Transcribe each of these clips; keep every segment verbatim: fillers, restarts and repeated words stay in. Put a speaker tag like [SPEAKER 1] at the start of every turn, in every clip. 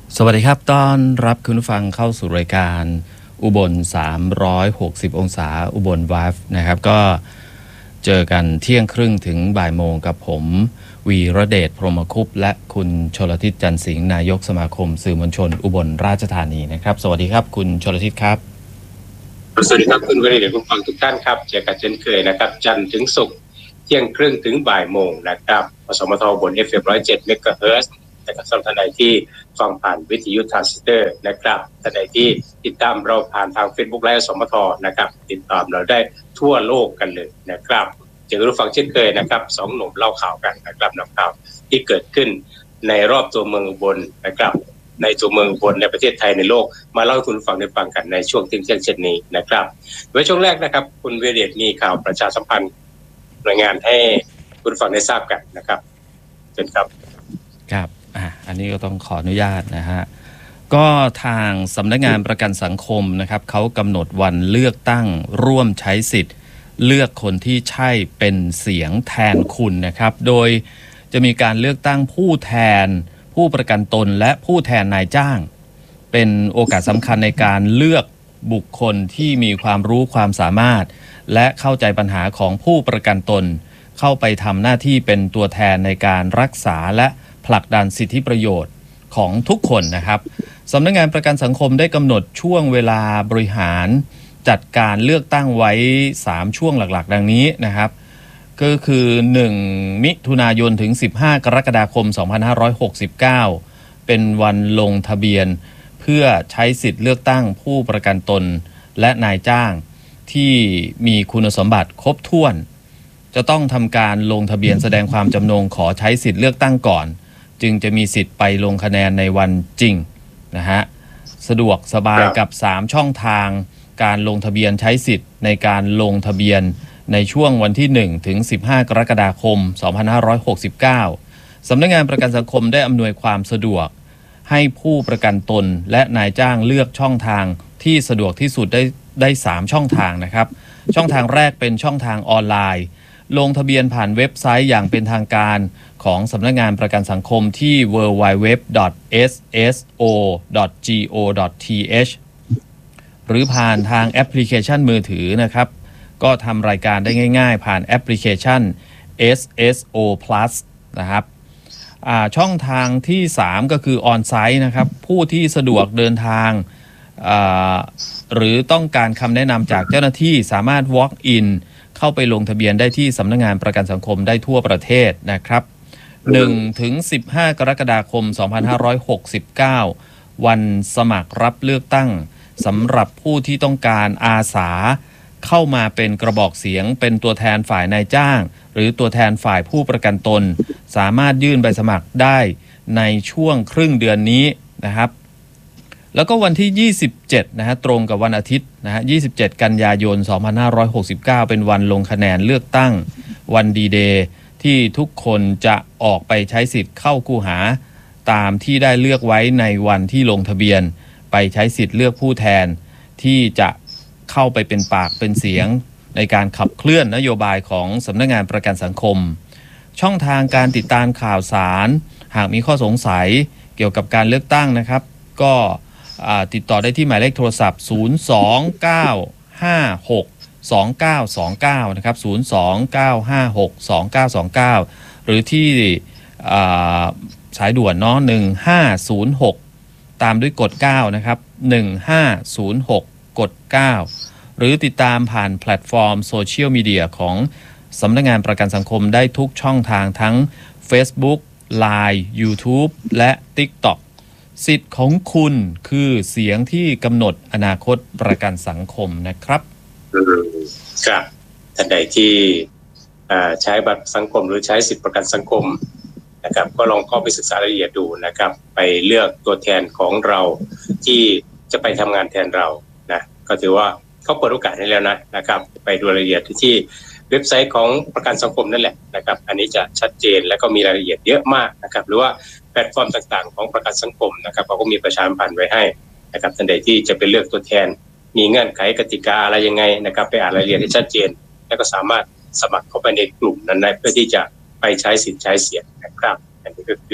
[SPEAKER 1] สวัสดีครับต้อนรับคุณผู้ฟังเข้าสู่รายการอุบลสามร้อยหกสิบองศาอุบลไวฟ์นะครับก็เจอกันเที่ยงครึ่งถึงบ่ายโมงกับผมวีระเดชพรหมคุปต์และคุณชลทิศจันทร์สิงห์นายกสมาคมสื่อมวลชนอุบลราชธานีนะครับสวัสดีครับคุณชลทิศครับ
[SPEAKER 2] สวัสดีครับคุณวีระเดชผู้ฟังทุกท่านครับเจอกันเช่นเคยนะครับจันทร์ถึงศุกร์เที่ยงครึ่งถึงบ่ายโมงนะครับอสมทบน เอฟ เอ็ม หนึ่งร้อยเจ็ด เมกะเฮิรตซ์นะครับสำหรับท่านใดที่ฟังผ่านวิทยุทรานซิสเตอร์นะครับท่านใดที่ติดตามเราผ่านทาง Facebook ไลฟ์อสมทนะครับติดตามเราได้ทั่วโลกกันเลยนะครับเจอผู้ฟังเช่นเคยนะครับสองหนุ่มเล่าข่าวกันนะครับนำข่าวที่เกิดขึ้นในรอบตัวเมืองอุบลนะครับในตัวเมืองอุบลในประเทศไทยในโลกมาเล่าให้คุณฟังได้ฟังกันในช่วงเที่ยงเช่นนี้นะครับโดยช่วงแรกนะครับคุณวีระเดชมีข่าวประชาสัมพันธ์รายงานให้คุณฟังได้ทราบกันนะครับเชิญครับ
[SPEAKER 1] ครับอ่ะอันนี้ก็ต้องขออนุญาตนะฮะก็ทางสำนักงานประกันสังคมนะครับเขากำหนดวันเลือกตั้งร่วมใช้สิทธิ์เลือกคนที่ใช่เป็นเสียงแทนคุณนะครับโดยจะมีการเลือกตั้งผู้แทนผู้ประกันตนและผู้แทนนายจ้างเป็นโอกาสสำคัญในการเลือกบุคคลที่มีความรู้ความสามารถและเข้าใจปัญหาของผู้ประกันตนเข้าไปทำหน้าที่เป็นตัวแทนในการรักษาและผลักดันสิทธิประโยชน์ของทุกคนนะครับสำนักงานประกันสังคมได้กำหนดช่วงเวลาบริหารจัดการเลือกตั้งไว้สามช่วงหลักๆดังนี้นะครับก็คือหนึ่งมิถุนายนถึงสิบห้ากรกฎาคมสองพันห้าร้อยหกสิบเก้าเป็นวันลงทะเบียนเพื่อใช้สิทธิ์เลือกตั้งผู้ประกันตนและนายจ้างที่มีคุณสมบัติครบถ้วนจะต้องทำการลงทะเบียนแสดงความจำนงขอใช้สิทธิ์เลือกตั้งก่อนจึงจะมีสิทธิ์ไปลงคะแนนในวันจริงนะฮะสะดวกสบายกับสามช่องทางการลงทะเบียนใช้สิทธิ์ในการลงทะเบียนในช่วงวันที่หนึ่งถึงสิบห้ากรกฎาคมสองพันห้าร้อยหกสิบเก้าสำนักงานประกันสังคมได้อำนวยความสะดวกให้ผู้ประกันตนและนายจ้างเลือกช่องทางที่สะดวกที่สุดได้ได้สามช่องทางนะครับช่องทางแรกเป็นช่องทางออนไลน์ลงทะเบียนผ่านเว็บไซต์อย่างเป็นทางการของสำนักงานประกันสังคมที่ ดับเบิลยู ดับเบิลยู ดับเบิลยู ดอท เอส เอส โอ ดอท จี โอ ดอท ที เอช หรือผ่านทางแอปพลิเคชันมือถือนะครับก็ทำรายการได้ง่ายๆผ่านแอปพลิเคชัน เอส เอส โอ Plus นะครับช่องทางที่สามก็คือออนไซต์นะครับผู้ที่สะดวกเดินทางหรือต้องการคำแนะนำจากเจ้าหน้าที่สามารถ walk in เข้าไปลงทะเบียนได้ที่สำนักงานประกันสังคมได้ทั่วประเทศนะครับหนึ่งถึงสิบห้ากรกฎาคมสองพันห้าร้อยหกสิบเก้าวันสมัครรับเลือกตั้งสำหรับผู้ที่ต้องการอาสาเข้ามาเป็นกระบอกเสียงเป็นตัวแทนฝ่ายนายจ้างหรือตัวแทนฝ่ายผู้ประกันตนสามารถยื่นใบสมัครได้ในช่วงครึ่งเดือนนี้นะครับแล้วก็วันที่ยี่สิบเจ็ดนะฮะตรงกับวันอาทิตย์นะฮะยี่สิบเจ็ดกันยายนสองพันห้าร้อยหกสิบเก้าเป็นวันลงคะแนนเลือกตั้งวันดีเดย์ที่ทุกคนจะออกไปใช้สิทธิ์เข้าคูหาตามที่ได้เลือกไว้ในวันที่ลงทะเบียนไปใช้สิทธิ์เลือกผู้แทนที่จะเข้าไปเป็นปากเป็นเสียงในการขับเคลื่อนนโยบายของสำนักงานประกันสังคมช่องทางการติดตามข่าวสารหากมีข้อสงสัยเกี่ยวกับการเลือกตั้งนะครับก็ติดต่อได้ที่หมายเลขโทรศัพท์ศูนย์ สอง เก้า ห้า หก สอง เก้า สอง เก้านะครับศูนย์ สอง เก้า ห้า หก สอง เก้า สอง เก้าหรือที่สายด่วนเนาะหนึ่งห้าศูนย์หกตามด้วยกดเก้านะครับหนึ่งห้าศูนย์หกกดเก้าหรือติดตามผ่านแพลตฟอร์มโซเชียลมีเดียของสำนักงานประกันสังคมได้ทุกช่องทางทั้ง Facebook ไลน์ YouTube และ TikTok สิทธิ์ของคุณคือเสียงที่กำหนดอนาคตประกันสังคมนะครับ
[SPEAKER 2] ครับท่านใดที่ใช้บัตรสังคมหรือใช้สิทธิประกันสังคมนะครับก็ลองเข้าไปศึกษารายละเอียดดูนะครับไปเลือกตัวแทนของเราที่จะไปทำงานแทนเรานะก็ถือว่าเขาเปิดโอกาสให้แล้วนะนะครับไปดูรายละเอียดที่เว็บไซต์ของประกันสังคมนั่นแหละนะครับอันนี้จะชัดเจนและก็มีรายละเอียดเยอะมากนะครับหรือว่าแพลตฟอร์มต่างๆของประกันสังคมนะครับเขาก็มีประชาสัมพันธ์ไว้ให้นะครับท่านใดที่จะไปเลือกตัวแทนมีเงื่อนไขกติกาอะไรยังไงนะครับไปอ่านรายละเอียดให้ชัดเจนแล้วก็สามารถสมัครเข้าไปในกลุ่มนั้นได้เพื่อที่จะไปใช้สิทธิ์ใช้เสียงนะครับอันนี้ก็คือ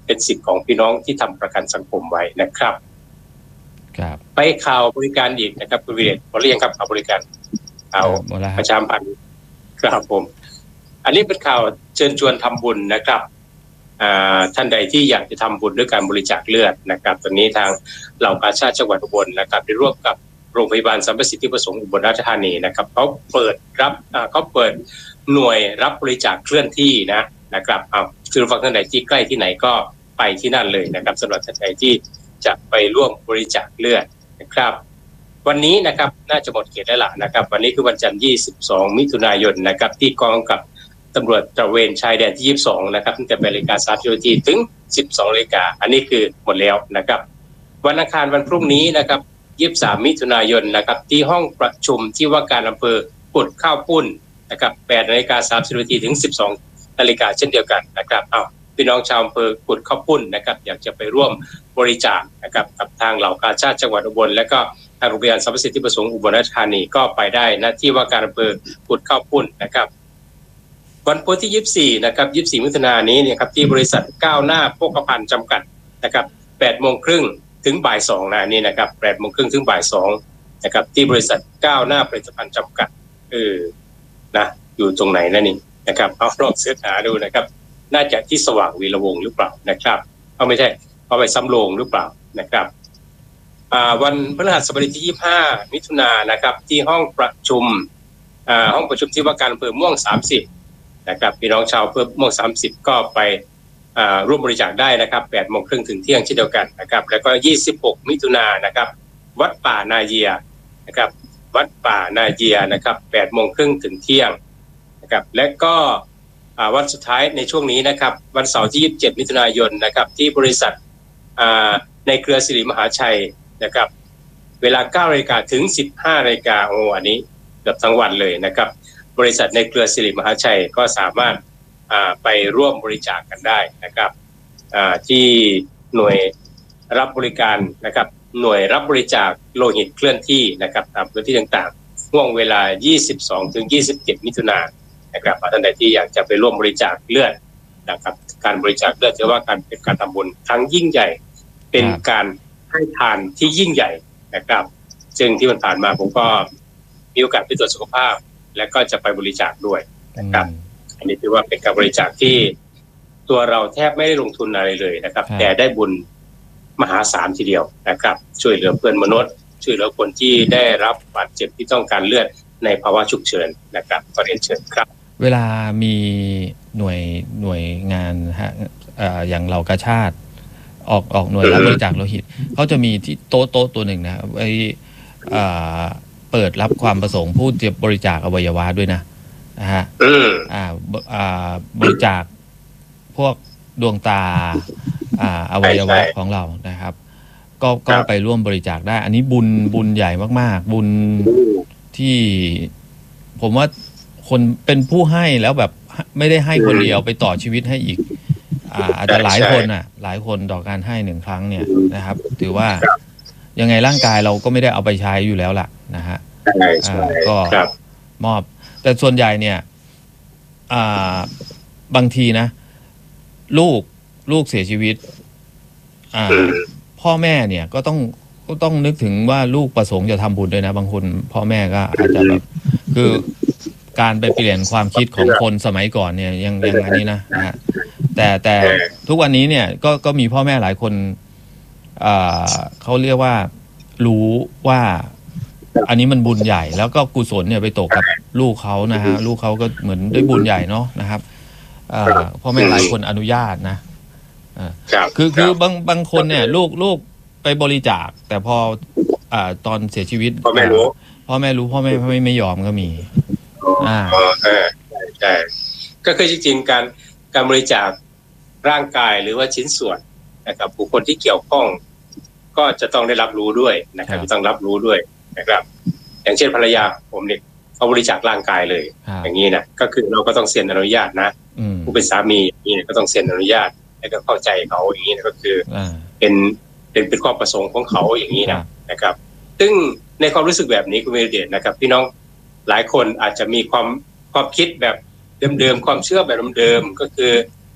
[SPEAKER 2] เป็นสิทธิ์ของพี่น้องที่ทำประกันสังคมไว้นะครับ
[SPEAKER 1] ครับ
[SPEAKER 2] ไปข่าวบริการอีกนะครับคุณวิเดชพอเรียงครับข่าวบริการข่าวประชาสัมพันธ์ครับผมอันนี้เป็นข่าวเชิญชวนทำบุญนะครับท่านใดที่อยากจะทำบุญด้วยการบริจาคเลือดนะครับตอนนี้ทางเหล่ากาชาดจังหวัดอุบลนะครับได้ร่วมกับโรงพยาบาลสรรพสิทธิประสงค์อุบลราชธานีนะครับเขาเปิดรับเขาเปิดหน่วยรับบริจาคเคลื่อนที่นะนะครับเอาคือฟังท่านใดที่ใกล้ที่ไหนก็ไปที่นั่นเลยนะครับสำหรับท่านใดที่จะไปร่วมบริจาคเลือดนะครับวันนี้นะครับน่าจะหมดเขตแล้วล่ะนะครับวันนี้คือวันจันทร์ยี่สิบสองมิถุนายนนะครับที่กองกับตำรวจตระเวนชายแดนที่ยี่สิบสองนะครับตั้งแต่แปดนาฬิกาสามสิบนาทีถึงสิบสองนาฬิกาอันนี้คือหมดแล้วนะครับวันอังคารวันพรุ่งนี้นะครับยี่สิบสามมิถุนายนนะครับที่ห้องประชุมที่ว่าการอำเภอกุดข้าวปุ้นนะครับแปดนาฬิกาสามสิบนาทีถึงสิบสองนาฬิกาเช่นเดียวกันนะครับอ้าวพี่น้องชาวอำเภอกุดข้าวปุ้นนะครับอยากจะไปร่วมบริจาคนะครับกับทางเหล่ากาชาดจังหวัดอุบลและก็ทางโรงพยาบาลสรรพสิทธิประสงค์อุบลราชธานีก็ไปได้นะที่ว่าการอำเภอกุดข้าวปุ้นนะครับวันพุธที่ยี่สิบสี่นะครับยี่สิบสี่มิถุนายนนี้เนี่ยครับที่บริษัทก้าวหน้าโภคภัณฑ์จำกัดนะครับแปดโมงครึ่งถึงบ่ายสองนะนี่นะครับแปดโมงครึ่งถึงบ่ายสองนะครับที่บริษัทก้าวหน้าผลิตภัณฑ์จำกัดเออนะอยู่ตรงไหนนะนี่นะครับเอาลองเสิร์ชหาดูนะครับน่าจะที่สว่างวีระวงศ์หรือเปล่านะครับเอาไม่ใช่เอาไปสำโรงหรือเปล่านะครับอ่าวันพฤหัสบดีที่ยี่สิบห้ามิถุนายนนะครับที่ห้องประชุมอ่าห้องประชุมที่ว่าการอำเภอม่วงสามสิบนะครับพี่น้องชาวอำเภอม่วงสามสิบก็ไปอ่าร่วมบริจาคได้นะครับ แปดโมงครึ่งถึงเที่ยงเช่นเดียวกันนะครับแล้วก็ยี่สิบหกมิถุนายนนะครับวัดป่านาเยียนะครับวัดป่านาเยียนะครับแปดโมงครึ่งถึงเที่ยงนะครับและก็วันสุดท้ายในช่วงนี้นะครับวันเสาร์ที่ยี่สิบเจ็ดมิถุนายนนะครับที่บริษัทในเครือสิริมหาชัยนะครับเวลา เก้านาฬิกา ถึง สิบห้านาฬิกาโอ้อันนี้เกือบทั้งวันเลยนะครับบริษัทในเครือสิริมหาชัยก็สามารถไปร่วมบริจาคกันได้นะครับที่หน่วยรับบริการนะครับหน่วยรับบริจาคโลหิตเคลื่อนที่นะครับตามพื้นที่ต่างๆช่วงเวลา ยี่สิบสองถึงยี่สิบเจ็ดมิถุนายนนะครับท่านใดที่อยากจะไปร่วมบริจาคเลือดนะครับการบริจาคเลือดถือว่าการเป็นการทำบุญครั้งยิ่งใหญ่เป็นการให้ทานที่ยิ่งใหญ่นะครับซึ่งที่มันผ่านมาผมก็มีโอกาสไปตรวจสุขภาพและก็จะไปบริจาคด้วยนะครับอันนี้ถือว่าเป็นการบริจาคที่ตัวเราแทบไม่ได้ลงทุนอะไรเลยนะครับแต่ได้บุญมหาศาลทีเดียวนะครับช่วยเหลือเพื่อนมนุษย์ช่วยเหลือคนที่ได้รับบาดเจ็บที่ต้องการเลือดในภาวะฉุกเฉินนะครับขอเรียนเชิญครับ
[SPEAKER 1] เวลามีหน่วยหน่วยงานฮะอย่างเหล่ากาชาดออกออกหน่วยรับบริจาคโลหิตเขาจะมีที่โต๊ะโต๊ะตัวหนึ่งนะไว้เปิดรับความประสงค์ผู้จะบริจาคอวัยวะด้วยนะนะฮะอ่าอ่าบริจาคพวกดวงตาอ่าอวัยวะของเรานะครับก็ก็ไปร่วมบริจาคได้อันนี้บุญบุญใหญ่มากๆบุญที่ผมว่าคนเป็นผู้ให้แล้วแบบไม่ได้ให้คนเดียวไปต่อชีวิตให้อีกอ่าอาจจะหลายคนอ่ะหลายคนต่อการให้หนึ่งครั้งเนี่ยนะครับถือว่ายังไงร่างกายเราก็ไม่ได้เอาไปใช้อยู่แล้วล่ะนะฮะก็มอบแต่ส่วนใหญ่เนี่ยอ่าบางทีนะลูกลูกเสียชีวิตอ่าพ่อแม่เนี่ยก็ต้องก็ต้องนึกถึงว่าลูกประสงค์จะทำบุญด้วยนะบางคนพ่อแม่ก็อาจจะแบบคือการไปเปลี่ยนความคิดของคนสมัยก่อนเนี่ยยังยังอันนี้นะนะฮะแต่แต่ทุกวันนี้เนี่ยก็ก็มีพ่อแม่หลายคนอ่าเขาเรียกว่ารู้ว่าอันนี้มันบุญใหญ่แล้วก็กุศลเนี่ยไปตกกับลูกเขานะฮะลูกเขาก็เหมือนได้บุญใหญ่เนาะนะครับอ่าพ่อแม่หลายคนอนุญาตนะอ่าคือคือบางบางคนเนี่ยลูกลูกไปบริจาคแต่พออ่าตอนเสียชีวิต
[SPEAKER 2] พ่อแม่รู้
[SPEAKER 1] พ่อแม่รู้พ่อแม่ไม่ไม่ยอมก็มี
[SPEAKER 2] อ่าเออใช่ก็คือจริงๆการการบริจาคร่างกายหรือว่าชิ้นส่วนนะครับบุคคลที่เกี่ยวข้องก็จะต้องได้รับรู้ด้วยนะครับต้องรับรู้ด้วยนะครับอย่างเช่นภรรยาผมเนี่ยเขาบริจาคร่างกายเลยอย่างนี้นะก็คือเราก็ต้องเซ็นอนุญาตนะผู้เป็นสามีอย่างนี้ก็ต้องเซ็นอนุญาตแล้วก็เข้าใจเขาอย่างนี้นะก็คือเป็นเป็นเป็นความประสงค์ของเขาอย่างนี้นะนะครับซึ่งในความรู้สึกแบบนี้คุณเมเดชนะครับพี่น้องหลายคนอาจจะมีความความคิดแบบเดิมๆความเชื่อแบบเดิมๆก็คือ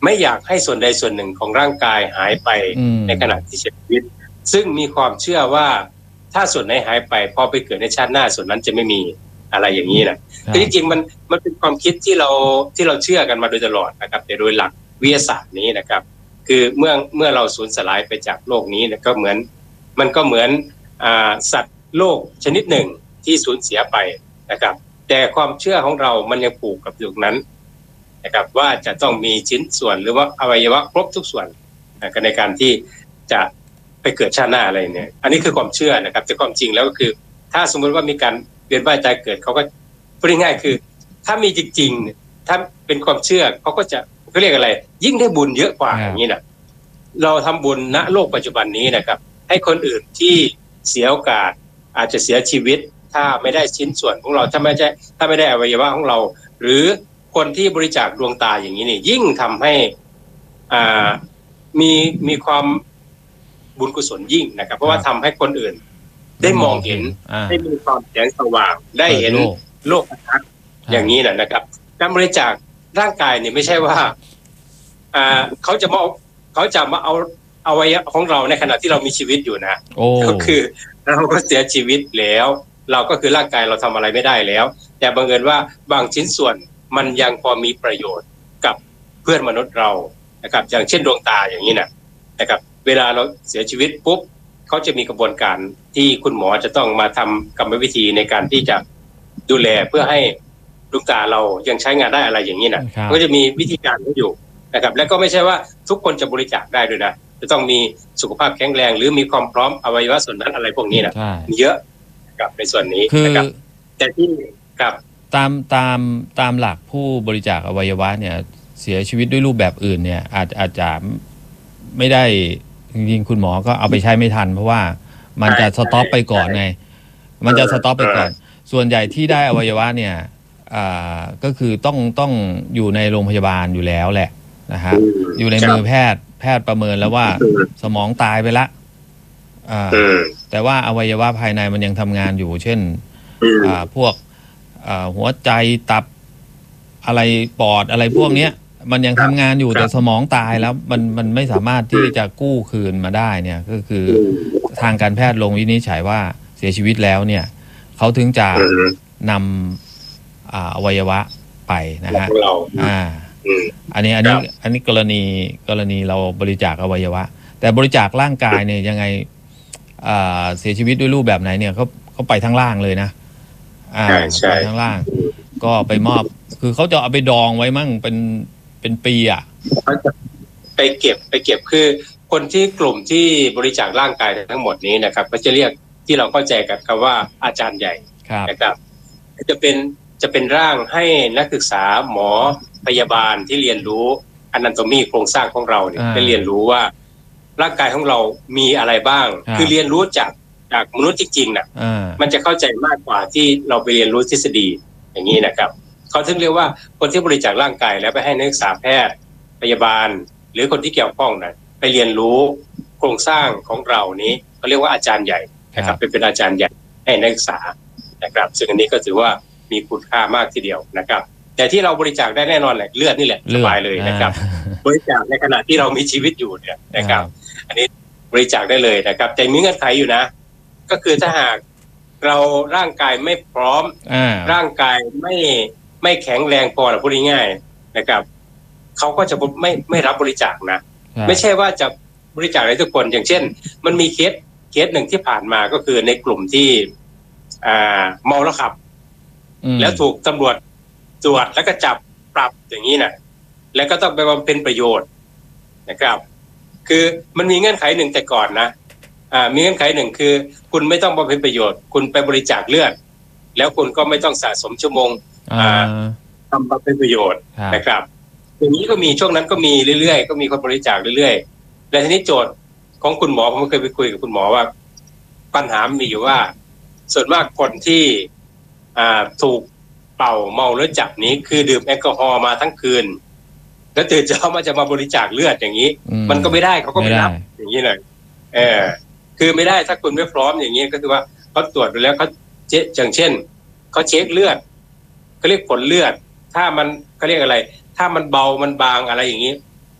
[SPEAKER 2] ไม่อยากให้ส่วนใดส่วนหนึ่งของร่างกายหายไปในขณะที่เสียชีวิตซึ่งมีความเชื่อว่าถ้าส่วนไหนหายไปพอไปเกิดในชาติหน้าส่วนนั้นจะไม่มีอะไรอย่างนี้นะแต่จริงๆมันมันเป็นความคิดที่เราที่เราเชื่อกันมาโดยตลอดนะครับแต่โดยหลักวิทยาศาสตร์นี้นะครับคือเมื่อเมื่อเราสูญสลายไปจากโลกนี้นะก็เหมือนมันก็เหมือนอ่าสัตว์โลกชนิดหนึ่งที่สูญเสียไปนะครับแต่ความเชื่อของเรามันยังผูกกับตรงนั้นนะครับว่าจะต้องมีชิ้นส่วนหรือว่าอวัยวะครบทุกส่วนในการที่จะไปเกิดชาติหน้าอะไรเนี่ยอันนี้คือความเชื่อนะครับแต่ความจริงแล้วก็คือถ้าสมมติว่ามีการเวียนว่ายตายเกิดเขาก็พูดง่ายๆคือถ้ามีจริงๆถ้าเป็นความเชื่อเขาก็จะเขาเรียกอะไรยิ่งได้บุญเยอะกว่าอย่างนี้นะเราทำบุญณโลกปัจจุบันนี้นะครับให้คนอื่นที่เสียโอกาสอาจจะเสียชีวิตถ้าไม่ได้ชิ้นส่วนของเราถ้าไม่ได้ถ้าไม่ได้อวัยวะของเราหรือคนที่บริจาคดวงตาอย่างนี้นี่ยิ่งทำให้อ่ามีมีความบุญกุศลยิ่งนะครับเพราะว่าทำให้คนอื่นได้มองเห็นได้มีความแสงสว่างได้เห็นโลกทัศน์อย่างนี้นะนะครับการบริจาคร่างกายเนี่ยไม่ใช่ว่าอ่าเขาจะมาเขาจะมาเอาอวัยวะของเราในขณะที่เรามีชีวิตอยู่นะก็คือเราก็เสียชีวิตแล้วเราก็คือร่างกายเราทำอะไรไม่ได้แล้วแต่บังเอิญว่าบางชิ้นส่วนมันยังพอมีประโยชน์กับเพื่อนมนุษย์เรานะครับอย่างเช่นดวงตาอย่างนี้นะนะครับเวลาเราเสียชีวิตปุ๊บเขาจะมีกระบวนการที่คุณหมอจะต้องมาทำกรรมวิธีในการที่จะดูแลเพื่อให้ดวงตาเรายังใช้งานได้อะไรอย่างนี้นะก็จะมีวิธีการอยู่นะครับและก็ไม่ใช่ว่าทุกคนจะบริจาคได้ด้วยนะจะต้องมีสุขภาพแข็งแรงหรือมีความพร้อมอวัยวะส่วนนั้นอะไรพวกนี้นะมีเยอะกับในส่วนนี้นะครับแต่ที่ครับ
[SPEAKER 1] ตามตามตามหลักผู้บริจาคอวัยวะเนี่ยเสียชีวิตด้วยรูปแบบอื่นเนี่ยอาจอาจจะไม่ได้จริงๆคุณหมอก็เอาไปใช้ไม่ทันเพราะว่ามันจะสต็อปไปก่อนไงมันจะสต็อปไปก่อนส่วนใหญ่ที่ได้อวัยวะเนี่ยอ่าก็คือต้องต้องอยู่ในโรงพยาบาลอยู่แล้วแหละนะฮะอยู่ในมือแพทย์แพทย์ประเมินแล้วว่าสมองตายไปละอ่าแต่ว่าอวัยวะภายในมันยังทำงานอยู่เช่นอ่าพวกอ่าหัวใจตับอะไรปอดอะไรพวกเนี้ยมันยังทำงานอยู่แต่สมองตายแล้วมันมันไม่สามารถที่จะกู้คืนมาได้เนี่ยก็คือทางการแพทย์ลงวินิจฉัยว่าเสียชีวิตแล้วเนี่ยเขาถึงจะนำอ่าอวัยวะไปนะฮะอ่าอันนี้อันนี้อันนี้กรณีกรณีเราบริจาคอวัยวะแต่บริจาคร่างกายเนี่ยยังไงอ่าเสียชีวิตด้วยรูปแบบไหนเนี่ยเขาเขาไปทั้งล่างเลยนะอ่าไปทั้งล่างก็ไปมอบคือเขาจะเอาไปดองไว้มั่งเป็นเป็นปีอ่ะ
[SPEAKER 2] ไปเก็บไปเก็บคือคนที่กลุ่มที่บริจาคร่างกายทั้งหมดนี้นะครับก็จะเรียกที่เราเข้าใจกันคำว่าอาจารย์ใหญ่นะครับจะเป็นจะเป็นร่างให้นักศึกษาหมอพยาบาลที่เรียนรู้อนาโตมีโครงสร้างของเราเนี่ยได้เรียนรู้ว่าร่างกายของเรามีอะไรบ้างคือเรียนรู้จากจากมนุษย์จริงๆนะมันจะเข้าใจมากกว่าที่เราไปเรียนรู้ทฤษฎีอย่างนี้นะครับเขาถึงเรียกว่าคนที่บริจาคร่างกายแล้วไปให้นักศึกษาแพทย์พยาบาลหรือคนที่เกี่ยวข้องนะไปเรียนรู้โครงสร้างของเรานี้เขาเรียกว่าอาจารย์ใหญ่นะครับเป็นเป็นอาจารย์ใหญ่ให้นักศึกษานะครับซึ่งอันนี้ก็ถือว่ามีคุณค่ามากทีเดียวนะครับแต่ที่เราบริจาคได้แน่นอนแหละเลือดนี่แหละสบายเลยนะครับบริจาคในขณะที่เรามีชีวิตอยู่เนี่ยนะครับอันนี้บริจาคได้เลยนะครับแต่มีเงื่อนไขอยู่นะก็คือถ้าหากเราร่างกายไม่พร้อมร่างกายไม่ไม่แข็งแรงพอหรอกพูดง่ายๆนะครับเขาก็จะไม่ไม่รับบริจาคนะไม่ใช่ว่าจะบริจาคให้ทุกคนอย่างเช่นมันมีเคสเคสหนึ่งที่ผ่านมาก็คือในกลุ่มที่อ่าเมาแล้วขับแล้วถูกตำรวจตรวจแล้วก็จับปรับอย่างนี้นะแล้วก็ต้องไปบำเพ็ญประโยชน์นะครับคือมันมีเงื่อนไขหนึ่งแต่ก่อนนะอ่ามีเงื่อนไขหนึ่งคือคุณไม่ต้องบำเพ็ญประโยชน์คุณไปบริจาคเลือดแล้วคุณก็ไม่ต้องสะสมชั่วโมงอ่าทำบำเพ็ญประโยชน์นะครับอย่างนี้ก็มีช่วงนั้นก็มีเรื่อยๆก็มีคนบริจาคเรื่อยๆและทีนี้โจทย์ของคุณหมอผมเคยไปคุยกับคุณหมอว่าปัญหามีอยู่ว่าส่วนมากคนที่อ่าถูกเป่าเมาแล้วจับนี้คือดื่มแอลกอฮอล์มาทั้งคืนแล้วตื่นเช้ามาจะมาบริจาคเลือดอย่างนี้มันก็ไม่ได้เขาก็ไม่รับอย่างนี้เลยเออคือไม่ได้ถ้าคุณไม่พร้อมอย่างนี้ก็คือว่าเขาตรวจไปแล้วเขาเจ๊อย่างเช่นเขาเช็คเลือดเขาเรียกผลเลือดถ้ามันเขาเรียกอะไรถ้ามันเบามันบางอะไรอย่างนี้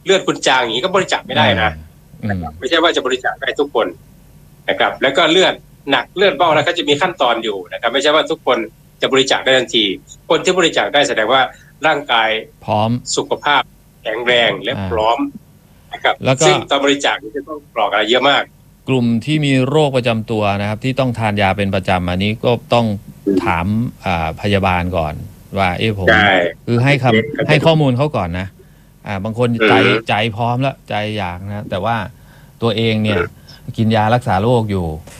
[SPEAKER 2] เลือดคุณจางอย่างนี้ก็บริจาคไม่ได้นะ
[SPEAKER 1] อืม
[SPEAKER 2] ไม่ใช่ว่าจะบริจาคได้ทุกคนนะครับ แล้วก็เลือดหนักเลือดเบาแล้วก็จะมีขั้นตอนอยู่นะครับ ไม่ใช่ว่าทุกคนจะบริจาคได้ทันที คนที่บริจาคได้แสดงว่าร่างกาย
[SPEAKER 1] พร้อม
[SPEAKER 2] สุขภาพแข็งแรงและ
[SPEAKER 1] อ่า
[SPEAKER 2] พร้อมนะครับ
[SPEAKER 1] แล้วก็
[SPEAKER 2] ซึ่งตอนบริจาคนี่จะต้องกรอกอะไรเยอะมาก
[SPEAKER 1] กลุ่มที่มีโรคประจำตัวนะครับ ที่ต้องทานยาเป็นประจำอันนี้ก็ต้องถามอ่าพยาบาลก่อนว่าเอ้ผม
[SPEAKER 2] ใช่
[SPEAKER 1] คือให้คำ
[SPEAKER 2] ครับ
[SPEAKER 1] ให้ข้อมูลเขาก่อนนะอ่าบางคนใจ
[SPEAKER 2] อืม
[SPEAKER 1] ใจพร้อมแล้วใจอยากนะแต่ว่าตัวเองเนี่ยกินยารักษาโรคอยู่